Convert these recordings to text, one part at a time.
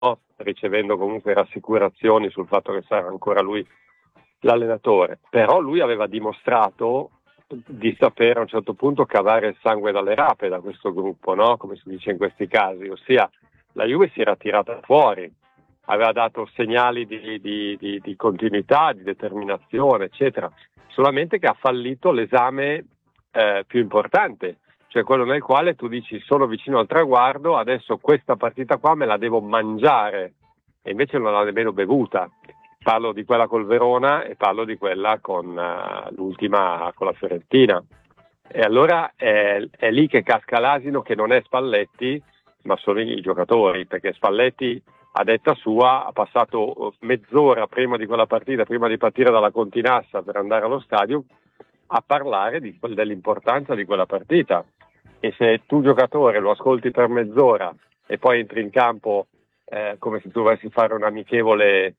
ricevendo comunque rassicurazioni sul fatto che sarà ancora lui l'allenatore, però lui aveva dimostrato di sapere a un certo punto cavare il sangue dalle rape da questo gruppo, no? Come si dice in questi casi, ossia la Juve si era tirata fuori, aveva dato segnali di continuità, di determinazione, eccetera, solamente che ha fallito l'esame più importante, cioè quello nel quale tu dici sono vicino al traguardo, adesso questa partita qua me la devo mangiare, e invece non l'ha nemmeno bevuta. Parlo di quella col Verona e parlo di quella con l'ultima con la Fiorentina. E allora è lì che casca l'asino, che non è Spalletti, ma sono i giocatori, perché Spalletti, a detta sua, ha passato mezz'ora prima di quella partita, prima di partire dalla Continassa per andare allo stadio, a parlare dell'importanza di quella partita. E se tu giocatore lo ascolti per mezz'ora e poi entri in campo come se tu dovessi fare un amichevole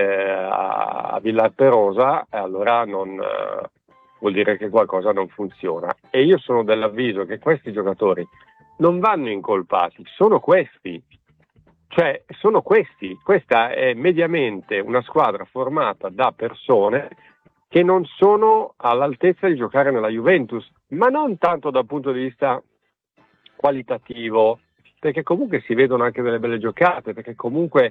a Villar Perosa, allora vuol dire che qualcosa non funziona. E io sono dell'avviso che questi giocatori non vanno incolpati, sono questi. Cioè, sono questi. Questa è mediamente una squadra formata da persone che non sono all'altezza di giocare nella Juventus, ma non tanto dal punto di vista qualitativo, perché comunque si vedono anche delle belle giocate, perché comunque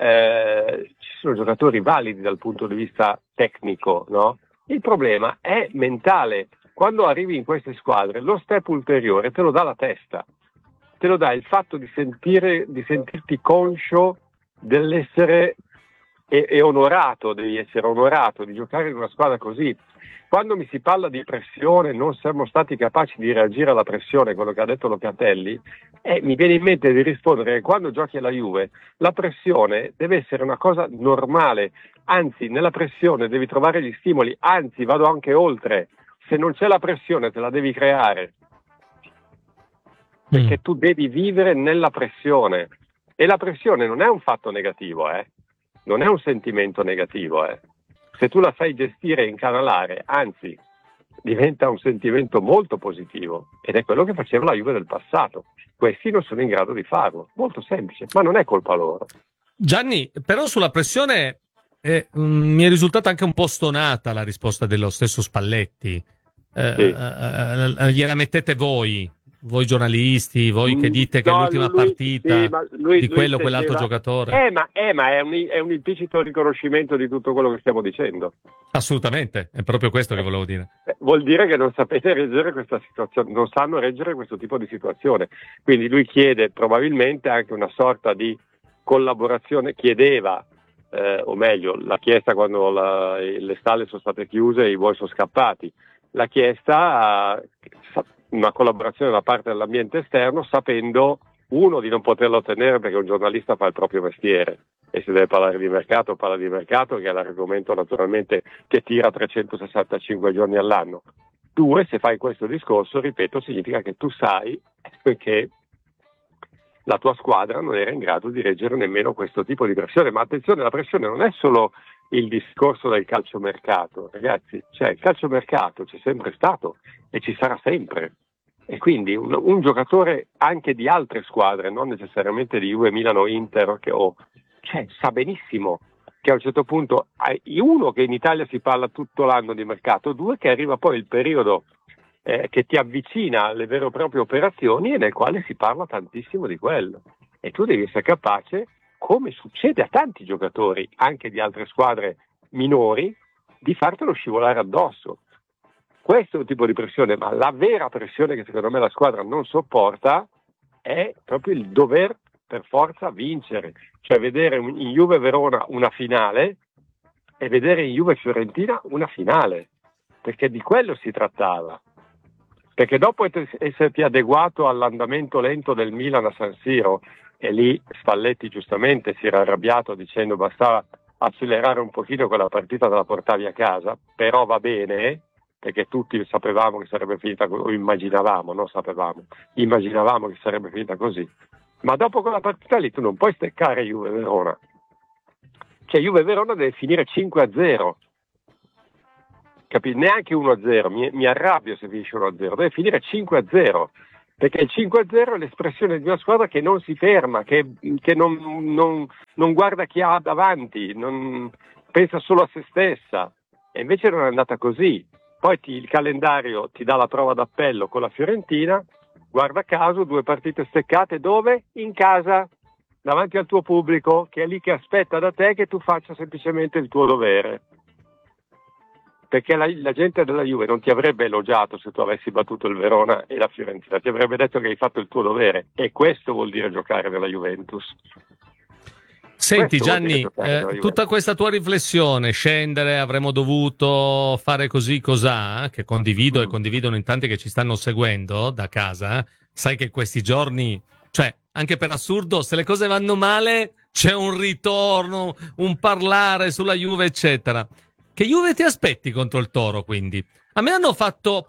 ci sono giocatori validi dal punto di vista tecnico, no? Il problema è mentale. Quando arrivi in queste squadre, lo step ulteriore te lo dà la testa, te lo dà il fatto di sentirti conscio dell'essere e onorato, devi essere onorato di giocare in una squadra così. Quando mi si parla di pressione, non siamo stati capaci di reagire alla pressione, quello che ha detto Locatelli, mi viene in mente di rispondere che quando giochi alla Juve la pressione deve essere una cosa normale, anzi nella pressione devi trovare gli stimoli, anzi vado anche oltre, se non c'è la pressione te la devi creare, perché tu devi vivere nella pressione, e la pressione non è un fatto negativo, non è un sentimento negativo, se tu la sai gestire e incanalare, anzi diventa un sentimento molto positivo, ed è quello che faceva la Juve del passato. Questi non sono in grado di farlo, molto semplice, ma non è colpa loro. Gianni, però sulla pressione mi è risultata anche un po' stonata la risposta dello stesso Spalletti. Sì. Gliela mettete voi giornalisti, voi che dite che è l'ultima partita sì, di quello o quell'altro giocatore. Ma è un implicito riconoscimento di tutto quello che stiamo dicendo. Assolutamente, è proprio questo che volevo dire. Vuol dire che non sapete reggere questa situazione, non sanno reggere questo tipo di situazione. Quindi lui chiede probabilmente anche una sorta di collaborazione, chiedeva, o meglio, l'ha chiesta quando le stalle sono state chiuse e i buoi sono scappati. L'ha chiesta una collaborazione da parte dell'ambiente esterno, sapendo, uno, di non poterlo ottenere perché un giornalista fa il proprio mestiere e se deve parlare di mercato parla di mercato, che è l'argomento naturalmente che tira 365 giorni all'anno. Due, se fai questo discorso, ripeto, significa che tu sai che la tua squadra non era in grado di reggere nemmeno questo tipo di pressione. Ma attenzione, la pressione non è solo il discorso del calciomercato, ragazzi, cioè il calciomercato c'è sempre stato e ci sarà sempre, e quindi un giocatore anche di altre squadre, non necessariamente di Juve, Milano, Inter, sa benissimo che a un certo punto, uno, che in Italia si parla tutto l'anno di mercato, due, che arriva poi il periodo che ti avvicina alle vere e proprie operazioni e nel quale si parla tantissimo di quello, e tu devi essere capace, come succede a tanti giocatori anche di altre squadre minori, di fartelo scivolare addosso. Questo è un tipo di pressione, ma la vera pressione che secondo me la squadra non sopporta è proprio il dover per forza vincere, cioè vedere in Juve Verona una finale e vedere in Juve Fiorentina una finale, perché di quello si trattava. Perché dopo esserti adeguato all'andamento lento del Milan a San Siro, e lì Spalletti giustamente si era arrabbiato dicendo bastava accelerare un pochino quella partita, te la portavi a casa, però va bene, perché tutti sapevamo che sarebbe finita così, o immaginavamo, non sapevamo, immaginavamo che sarebbe finita così. Ma dopo quella partita lì tu non puoi steccare Juve Verona. Cioè Juve Verona deve finire 5-0. Neanche 1-0, mi arrabbio se finisce 1-0, deve finire 5-0, perché il 5-0 è l'espressione di una squadra che non si ferma, che non guarda chi ha davanti, non pensa solo a se stessa, e invece non è andata così. Poi il calendario ti dà la prova d'appello con la Fiorentina, guarda caso 2 partite steccate, dove? In casa, davanti al tuo pubblico, che è lì che aspetta da te che tu faccia semplicemente il tuo dovere. Perché la gente della Juve non ti avrebbe elogiato se tu avessi battuto il Verona e la Fiorentina, ti avrebbe detto che hai fatto il tuo dovere, e questo vuol dire giocare nella Juventus. Senti Gianni, tutta questa tua riflessione, scendere, avremmo dovuto fare così, cos'ha, che condivido e condividono in tanti che ci stanno seguendo da casa, sai che questi giorni, cioè anche per assurdo, se le cose vanno male c'è un ritorno, un parlare sulla Juve eccetera. Che Juve ti aspetti contro il Toro, quindi? A me hanno fatto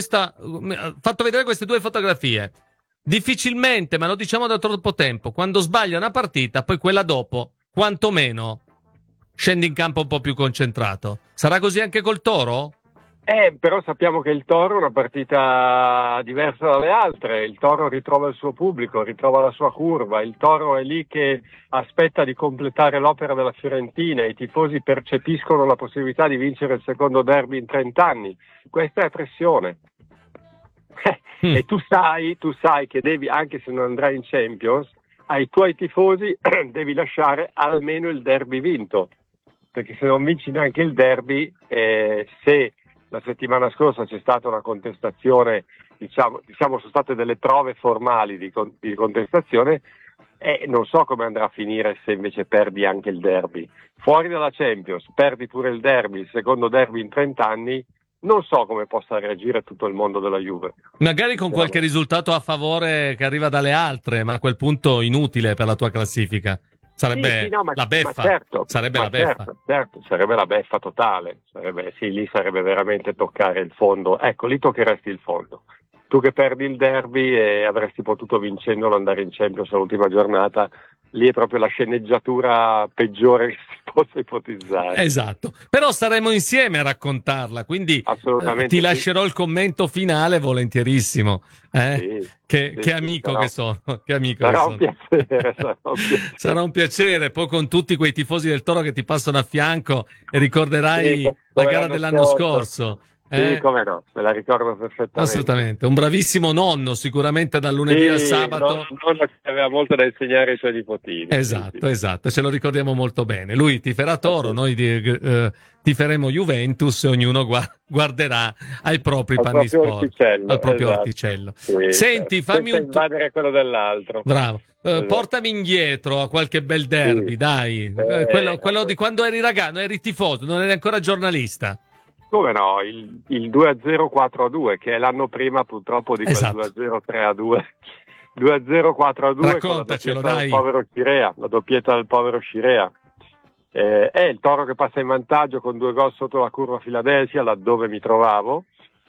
vedere queste 2 fotografie. Difficilmente, ma lo diciamo da troppo tempo, quando sbaglia una partita, poi quella dopo, quantomeno, scendi in campo un po' più concentrato. Sarà così anche col Toro? Però sappiamo che il Toro è una partita diversa dalle altre, il Toro ritrova il suo pubblico, ritrova la sua curva, il Toro è lì che aspetta di completare l'opera della Fiorentina, i tifosi percepiscono la possibilità di vincere il secondo derby in 30 anni, questa è pressione. E tu sai che devi, anche se non andrai in Champions, ai tuoi tifosi devi lasciare almeno il derby vinto, perché se non vinci neanche il derby, se la settimana scorsa c'è stata una contestazione, diciamo sono state delle prove formali di contestazione, non so come andrà a finire se invece perdi anche il derby. Fuori dalla Champions, perdi pure il derby, il secondo derby in 30 anni, non so come possa reagire tutto il mondo della Juve. Magari con qualche risultato a favore che arriva dalle altre, ma a quel punto inutile per la tua classifica. Sarebbe la beffa. Sarebbe la beffa. Certo, sarebbe la beffa totale. Lì sarebbe veramente toccare il fondo. Ecco, lì toccheresti il fondo. Tu che perdi il derby e avresti potuto vincendolo andare in Champions all'ultima giornata, lì è proprio la sceneggiatura peggiore che si possa ipotizzare. Esatto, però saremo insieme a raccontarla, quindi ti lascerò il commento finale volentierissimo. Che amico che sono. Sarà un piacere. Sarà un piacere, poi con tutti quei tifosi del Toro che ti passano a fianco e ricorderai la gara dell'anno scorso. Sì, come no, me la ricordo perfettamente. Assolutamente, un bravissimo nonno sicuramente dal lunedì al sabato. Nonno che aveva molto da insegnare ai suoi nipotini. Esatto, ce lo ricordiamo molto bene. Lui tiferà Toro, noi tiferemo Juventus e ognuno guarderà ai propri panni sport, al proprio orticello. Sì, senti, fammi senza invadere quello dell'altro. Bravo. Portami indietro a qualche bel derby, dai. Quello di quando eri ragazzo, eri tifoso, non eri ancora giornalista. Come no, il 2-0 4-2, che è l'anno prima purtroppo di quel 2-0 3-2. 2-0 4-2 Raccontacelo, con la doppietta del povero Scirea. È il Toro che passa in vantaggio con 2 gol sotto la curva Filadelfia, laddove mi trovavo,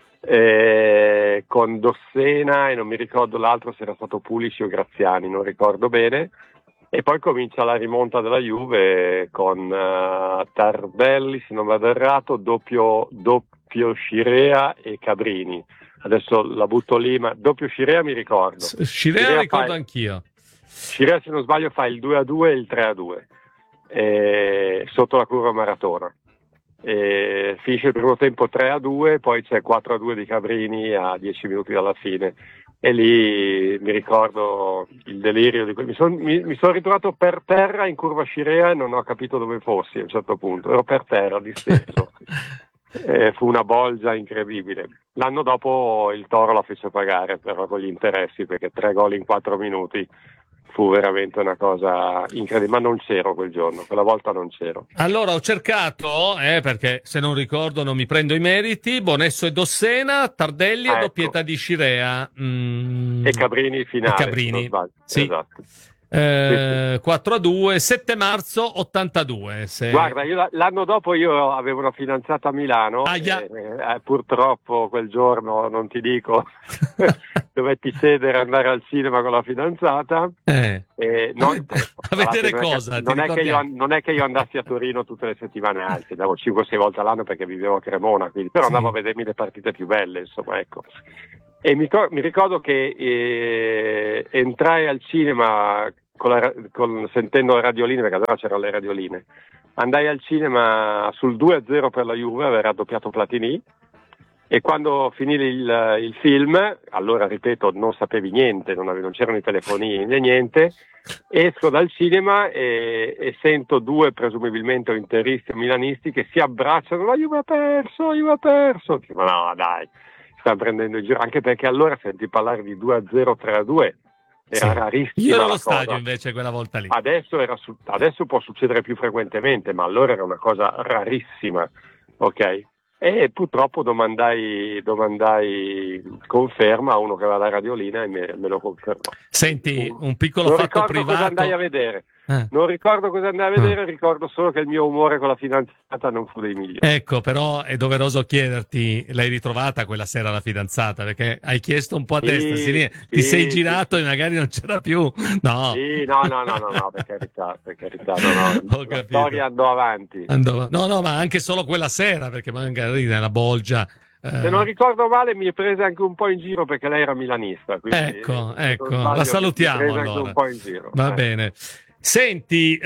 con Dossena e non mi ricordo l'altro se era stato Pulici o Graziani, non ricordo bene. E poi comincia la rimonta della Juve con Tardelli, se non vado errato, doppio Scirea e Cabrini. Adesso la butto lì, ma doppio Scirea mi ricordo. Scirea ricordo anch'io. Scirea, se non sbaglio, fa il 2-2 e il 3-2 sotto la curva Maratona. Finisce il primo tempo 3-2, poi c'è 4-2 di Cabrini a 10 minuti dalla fine. E lì mi ricordo il delirio di mi sono ritrovato per terra in curva Scirea e non ho capito dove fossi a un certo punto, ero per terra disteso. Fu una bolgia incredibile. L'anno dopo il Toro la fece pagare però con gli interessi, perché 3 gol in 4 minuti fu veramente una cosa incredibile, ma non c'ero quel giorno, quella volta non c'ero. Allora ho cercato, perché se non ricordo non mi prendo i meriti, Bonesso e Dossena, Tardelli e doppietta di Scirea. E Cabrini finale. E Cabrini, sì. Esatto. 4-2, 7 marzo 82. Guarda, l'anno dopo io avevo una fidanzata a Milano, purtroppo quel giorno, non ti dico, dovetti cedere, andare al cinema con la fidanzata. A vedere cosa? Non è che io andassi a Torino tutte le settimane, anzi andavo 5-6 volte all'anno perché vivevo a Cremona, quindi, però andavo a vedermi le partite più belle, insomma, ecco. E mi ricordo che entrai al cinema sentendo le radioline, perché allora c'erano le radioline. Andai al cinema sul 2-0 per la Juve, aver raddoppiato Platini, e quando finì il film, allora ripeto, non sapevi niente, non c'erano i telefonini né niente, esco dal cinema e sento due presumibilmente interisti o milanisti che si abbracciano: la Juve ha perso, la Juve ha perso. Ma no, dai, stanno prendendo in giro, anche perché allora senti parlare di 2-0, 3-2. Era rarissimo. Io ero allo stadio invece quella volta lì. Adesso può succedere più frequentemente, ma allora era una cosa rarissima, ok? E purtroppo domandai conferma a uno che aveva la radiolina e me lo confermò. Senti, un piccolo fatto privato. Cosa andai a vedere. Non ricordo cosa andai a vedere, ricordo solo che il mio umore con la fidanzata non fu dei migliori. Ecco, però è doveroso chiederti, l'hai ritrovata quella sera la fidanzata? Perché hai chiesto un po' a destra, ti sei girato e magari non c'era più. No. Sì, no, per carità, no. La storia andò avanti. No, ma anche solo quella sera, perché magari nella bolgia. Se non ricordo male mi prese anche un po' in giro perché lei era milanista. Quindi, ecco, la salutiamo allora. Anche un po' in giro. Va bene. Senti,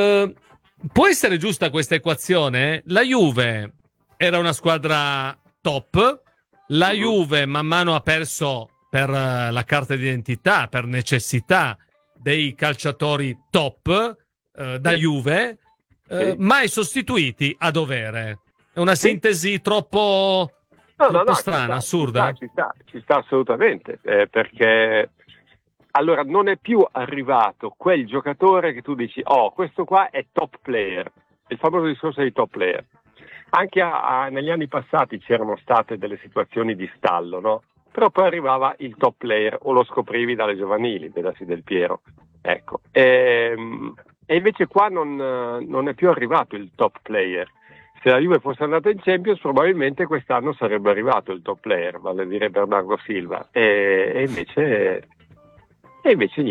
può essere giusta questa equazione? La Juve era una squadra top, la Juve man mano ha perso per la carta d'identità, per necessità dei calciatori top da Juve, mai sostituiti a dovere. È una sintesi troppo strana, assurda? Ci sta assolutamente, perché allora non è più arrivato quel giocatore che tu dici: oh, questo qua è top player, il famoso discorso dei top player. Anche negli anni passati c'erano state delle situazioni di stallo, no? Però poi arrivava il top player, o lo scoprivi dalle giovanili, vedasi Del Piero, ecco. E invece qua non è più arrivato il top player. Se la Juve fosse andata in Champions, probabilmente quest'anno sarebbe arrivato il top player, vale a dire Bernardo Silva, e invece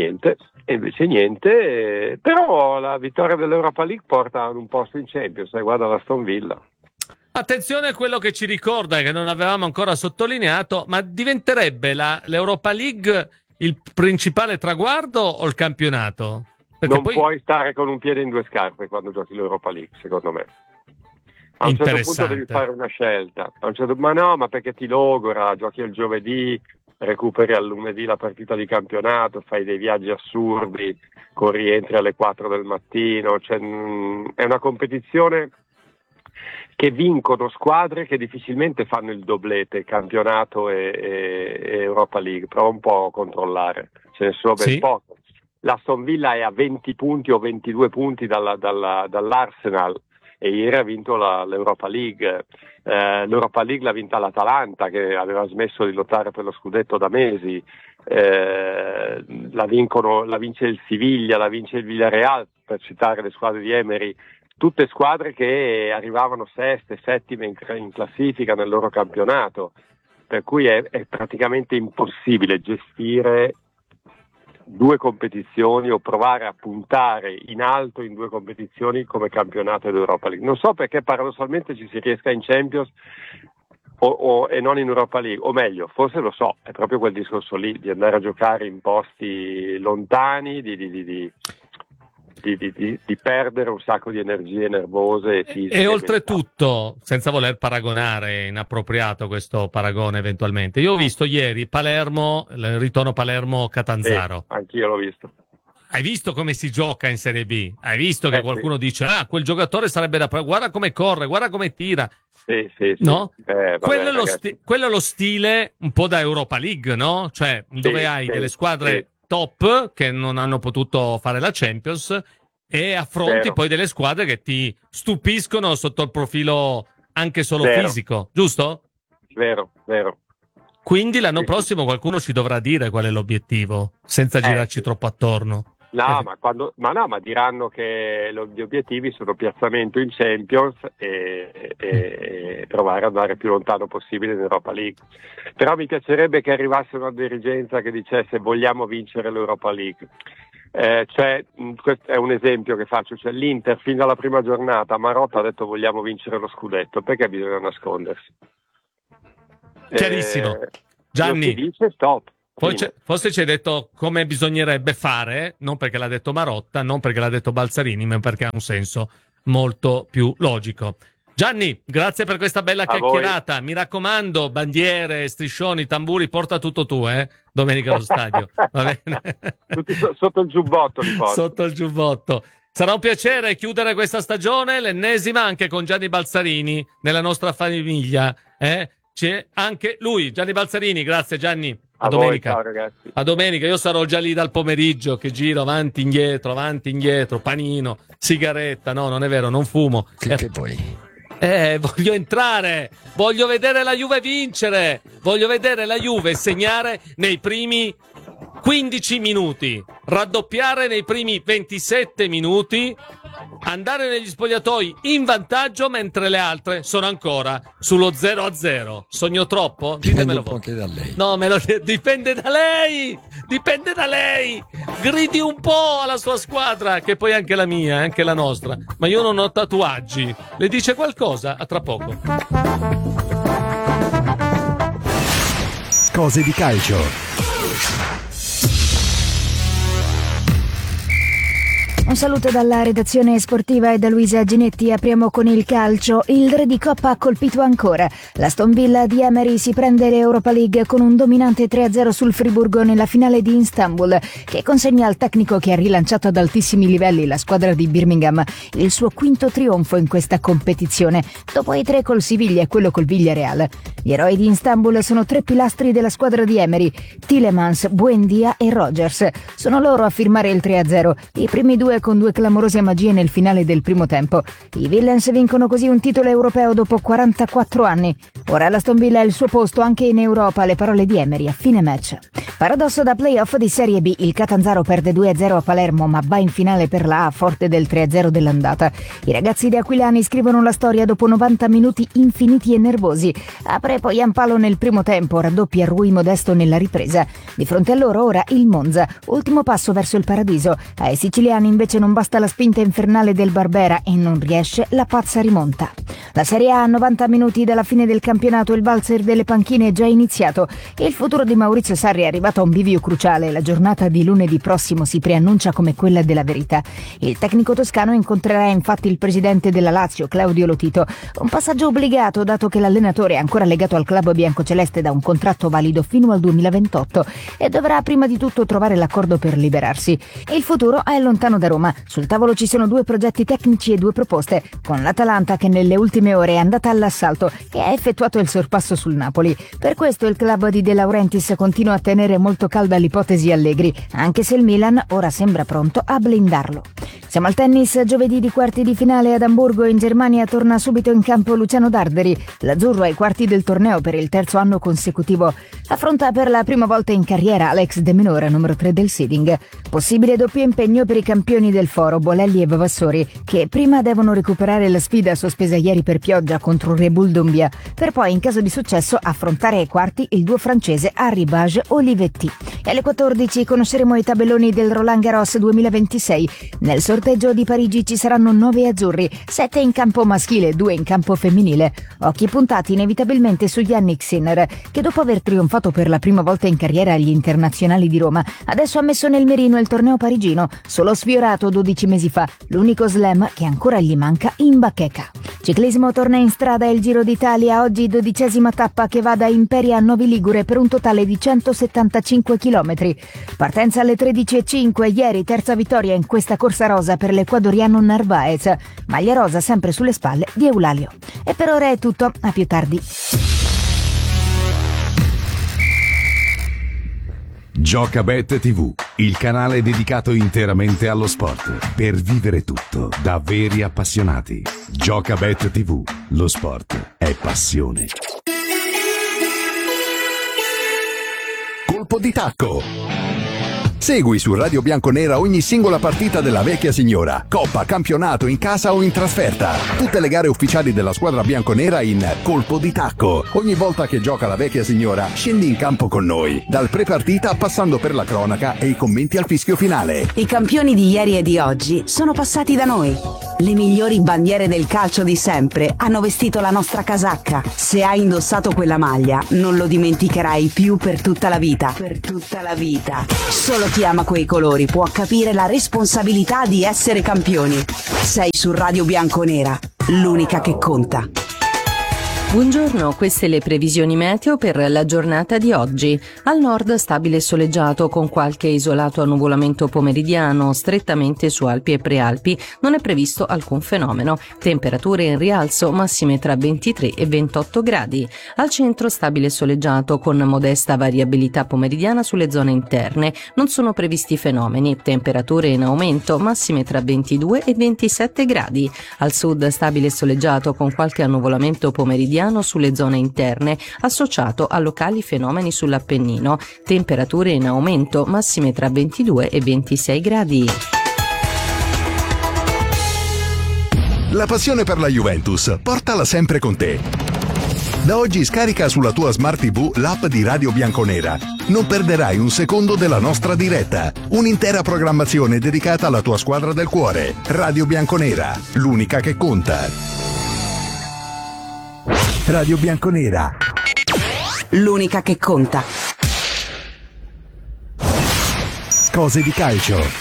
niente, però la vittoria dell'Europa League porta ad un posto in Champions, guarda l'Aston Villa. Attenzione a quello che ci ricorda, che non avevamo ancora sottolineato, ma diventerebbe l'Europa League il principale traguardo o il campionato? Perché non puoi stare con un piede in due scarpe quando giochi l'Europa League, secondo me. A un certo punto devi fare una scelta. Ma perché ti logora, giochi il giovedì, recuperi al lunedì la partita di campionato, fai dei viaggi assurdi, con rientri alle 4 del mattino, è una competizione che vincono squadre che difficilmente fanno il doblete, campionato e Europa League. Prova un po' a controllare, ce ne sono ben poco. L'Aston Villa è a 20 punti o 22 punti dall'Arsenal, e ieri ha vinto l'Europa League. L'Europa League l'ha vinta l'Atalanta, che aveva smesso di lottare per lo scudetto da mesi. La vince il Siviglia, la vince il Villarreal, per citare le squadre di Emery, tutte squadre che arrivavano seste, settime in classifica nel loro campionato, per cui è praticamente impossibile gestire due competizioni o provare a puntare in alto in due competizioni come campionato ed Europa League. Non so perché paradossalmente ci si riesca in Champions e non in Europa League, o meglio, forse lo so, è proprio quel discorso lì di andare a giocare in posti lontani, di perdere un sacco di energie nervose e fisiche. E oltretutto, senza voler paragonare, inappropriato questo paragone eventualmente, io ho visto ieri Palermo, il ritorno Palermo-Catanzaro. Anch'io l'ho visto. Hai visto come si gioca in Serie B? Hai visto che qualcuno dice: ah, quel giocatore sarebbe da... guarda come corre, guarda come tira. Sì. No? Quello è lo stile un po' da Europa League, no? Cioè, dove hai delle squadre top che non hanno potuto fare la Champions e affronti poi delle squadre che ti stupiscono sotto il profilo anche solo fisico, giusto? Vero. Quindi l'anno prossimo qualcuno ci dovrà dire qual è l'obiettivo, senza girarci troppo attorno. No, ma diranno che gli obiettivi sono piazzamento in Champions e provare ad andare più lontano possibile in Europa League. Però mi piacerebbe che arrivasse una dirigenza che dicesse: vogliamo vincere l'Europa League. Questo è un esempio che faccio, cioè l'Inter fin dalla prima giornata Marotta ha detto: vogliamo vincere lo scudetto, perché bisogna nascondersi? Chiarissimo. Gianni, dice stop. Forse ci hai detto come bisognerebbe fare, non perché l'ha detto Marotta, non perché l'ha detto Balzarini, ma perché ha un senso molto più logico. Gianni, grazie per questa bella chiacchierata. Mi raccomando, bandiere, striscioni, tamburi, porta tutto tu, domenica allo stadio. Va bene? Sotto il giubbotto li porto. Sotto il giubbotto. Sarà un piacere chiudere questa stagione, l'ennesima, anche con Gianni Balzarini nella nostra famiglia. C'è anche lui, Gianni Balzarini. Grazie Gianni. A domenica. Voi, ciao ragazzi. A domenica, io sarò già lì dal pomeriggio che giro avanti indietro, panino, sigaretta. No, non è vero, non fumo. Che poi? Voglio entrare, voglio vedere la Juve vincere, voglio vedere la Juve segnare nei primi 15 minuti, raddoppiare nei primi 27 minuti, andare negli spogliatoi in vantaggio mentre le altre sono ancora sullo 0-0. Sogno troppo? Ditemelo voi. Anche da lei. No, dipende da lei. Dipende da lei. Gridi un po' alla sua squadra, che poi è anche la mia, è anche la nostra. Ma io non ho tatuaggi. Le dice qualcosa? A tra poco. Cose di calcio. Un saluto dalla redazione sportiva e da Luisa Ginetti. Apriamo con il calcio. Il re di Coppa ha colpito ancora. L'Aston Villa di Emery si prende l'Europa League con un dominante 3-0 sul Friburgo nella finale di Istanbul, che consegna al tecnico che ha rilanciato ad altissimi livelli la squadra di Birmingham il suo quinto trionfo in questa competizione, dopo i 3 col Siviglia e quello col Villarreal. Gli eroi di Istanbul sono 3 pilastri della squadra di Emery: Tielemans, Buendia e Rogers. Sono loro a firmare il 3-0, i primi 2 con 2 clamorose magie nel finale del primo tempo. I Villains vincono così un titolo europeo dopo 44 anni. Ora l'Aston Villa ha il suo posto anche in Europa, le parole di Emery a fine match. Paradosso da playoff di Serie B, il Catanzaro perde 2-0 a Palermo ma va in finale per la A forte del 3-0 dell'andata. I ragazzi di Aquilani scrivono la storia dopo 90 minuti infiniti e nervosi. Apre poi Ampalo nel primo tempo, raddoppia Rui Modesto nella ripresa. Di fronte a loro ora il Monza, ultimo passo verso il paradiso. Ai siciliani invece non basta la spinta infernale del Barbera e non riesce la pazza rimonta. La Serie A a 90 minuti dalla fine del campionato, il valzer delle panchine è già iniziato e il futuro di Maurizio Sarri è arrivato a un bivio cruciale. La giornata di lunedì prossimo si preannuncia come quella della verità. Il tecnico toscano incontrerà infatti il presidente della Lazio, Claudio Lotito, un passaggio obbligato dato che l'allenatore è ancora legato al club biancoceleste da un contratto valido fino al 2028 e dovrà prima di tutto trovare l'accordo per liberarsi. Il futuro è lontano da Roma. Sul tavolo ci sono 2 progetti tecnici e 2 proposte, con l'Atalanta che nelle ultime ore è andata all'assalto e ha effettuato il sorpasso sul Napoli. Per questo il club di De Laurentiis continua a tenere molto calda l'ipotesi Allegri, anche se il Milan ora sembra pronto a blindarlo. Siamo al tennis. Giovedì di quarti di finale ad Amburgo in Germania torna subito in campo Luciano Darderi. L'azzurro ai quarti del torneo per il 3° anno consecutivo. Affronta per la prima volta in carriera Alex De Minaur, numero 3 del seeding. Possibile doppio impegno per i campioni del foro Bolelli e Vavassori, che prima devono recuperare la sfida sospesa ieri per pioggia contro Red Bull Dombia, per poi in caso di successo affrontare ai quarti il duo francese Arribage Olivetti. E alle 14 conosceremo i tabelloni del Roland Garros 2026. Nel sorteggio di Parigi ci saranno 9 azzurri, 7 in campo maschile e 2 in campo femminile. Occhi puntati inevitabilmente su Yannick Sinner, che dopo aver trionfato per la prima volta in carriera agli internazionali di Roma, adesso ha messo nel mirino il torneo parigino, solo sfiorato 12 mesi fa, l'unico slam che ancora gli manca in bacheca. Ciclismo torna in strada il Giro d'Italia, oggi 12ª tappa che va da Imperia a Novi Ligure per un totale di 175 km. Partenza alle 13:05, ieri terza vittoria in questa corsa rosa per l'ecuadoriano Narvaez, maglia rosa sempre sulle spalle di Eulalio. E per ora è tutto, a più tardi. Giocabet TV, il canale dedicato interamente allo sport, per vivere tutto da veri appassionati. Giocabet TV, lo sport è passione. Colpo di tacco. Segui su Radio Bianconera ogni singola partita della vecchia signora, coppa, campionato, in casa o in trasferta. Tutte le gare ufficiali della squadra bianconera in Colpo di Tacco. Ogni volta che gioca la vecchia signora, scendi in campo con noi, dal pre-partita passando per la cronaca e i commenti al fischio finale. I campioni di ieri e di oggi sono passati da noi Le migliori bandiere del calcio di sempre hanno vestito la nostra casacca. Se hai indossato quella maglia, non lo dimenticherai più per tutta la vita. Per tutta la vita. Solo chi ama quei colori può capire la responsabilità di essere campioni. Sei su Radio Bianconera, l'unica che conta. Buongiorno, queste le previsioni meteo per la giornata di oggi. Al nord stabile e soleggiato con qualche isolato annuvolamento pomeridiano, strettamente su Alpi e Prealpi non è previsto alcun fenomeno. Temperature in rialzo, massime tra 23 e 28 gradi. Al centro stabile e soleggiato con modesta variabilità pomeridiana sulle zone interne. Non sono previsti fenomeni. Temperature in aumento, massime tra 22 e 27 gradi. Al sud stabile e soleggiato con qualche annuvolamento pomeridiano sulle zone interne, associato a locali fenomeni sull'Appennino. Temperature in aumento, massime tra 22 e 26 gradi. La passione per la Juventus, portala sempre con te. Da oggi scarica sulla tua Smart TV l'app di Radio Bianconera. Non perderai un secondo della nostra diretta. Un'intera programmazione dedicata alla tua squadra del cuore. Radio Bianconera, l'unica che conta. Radio Bianconera, l'unica che conta. Cose di calcio.